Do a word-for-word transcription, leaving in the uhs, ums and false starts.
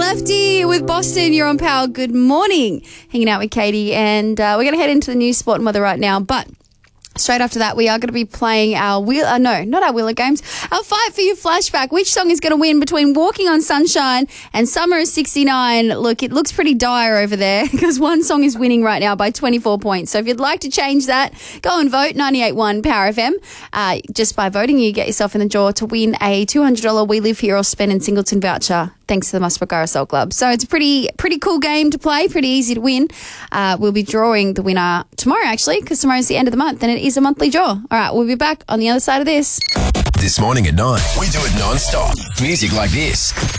Lefty with Boston. You're on Power. Good morning. Hanging out with Katie, and uh, we're going to head into the news, sport and weather right now, but straight after that, we are going to be playing our wheel. Uh, no, not our Wheeler games. Our Fight For You flashback. Which song is going to win between Walking on Sunshine and Summer of sixty-nine? Look, it looks pretty dire over there because one song is winning right now by twenty-four points. So if you'd like to change that, go and vote ninety-eight point one Power F M. Uh, just by voting, you get yourself in the draw to win a two hundred dollars We Live Here or Spend in Singleton voucher, thanks to the Muswellgharra Soul Club. So it's a pretty pretty cool game to play, pretty easy to win. Uh, we'll be drawing the winner tomorrow, actually, because tomorrow's the end of the month and it is a monthly draw. All right, we'll be back on the other side of this. This morning at nine, we do it non-stop. Music like this.